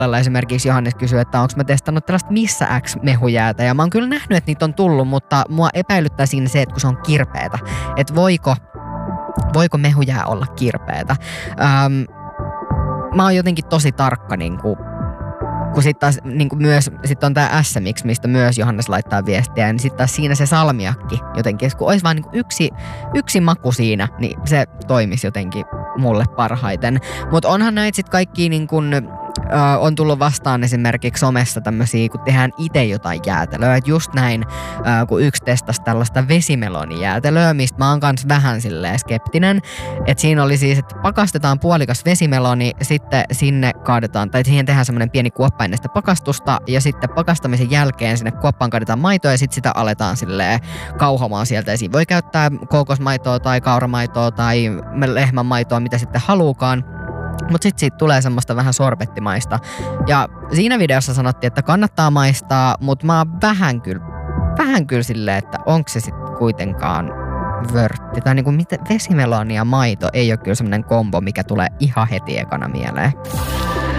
esimerkiksi Johannes kysyy, että onko mä testannut tällaista missä X-mehujäätä. Ja mä oon kyllä nähnyt, että niitä on tullut, mutta mua epäilyttää siinä se, että kun se on kirpeätä. Että voiko mehujää olla kirpeätä? Mä oon jotenkin tosi tarkka kun sitten taas myös sit on tää SMX, mistä myös Johannes laittaa viestiä, niin sitten taas siinä se salmiakki jotenkin, kun olisi vaan yksi maku siinä, niin se toimisi jotenkin mulle parhaiten. Mutta onhan näitä sitten kaikki on tullut vastaan esimerkiksi somessa tämmöisiä, kun tehdään itse jotain jäätelöä. Et just näin, kun yksi testasi tällaista vesimelonijäätelöä, mistä mä oon kans vähän silleen skeptinen. Että siinä oli siis, että pakastetaan puolikas vesimeloni, sitten sinne kaadetaan, tai siihen tehdään semmoinen pieni kuoppa ennen sitä pakastusta, ja sitten pakastamisen jälkeen sinne kuoppaan kaadetaan maitoa, ja sitten sitä aletaan silleen kauhomaan sieltä. Ja siinä voi käyttää kookosmaitoa tai kauramaitoa tai lehmänmaitoa, mitä sitten haluukaan. Mutta sitten siitä tulee semmoista vähän sorbettimaista. Ja siinä videossa sanottiin, että kannattaa maistaa, mutta mä oon vähän kyllä silleen, että onko se sitten kuitenkaan vörtti. Tai vesimeloni ja maito ei ole kyllä semmoinen kombo, mikä tulee ihan heti ekana mieleen.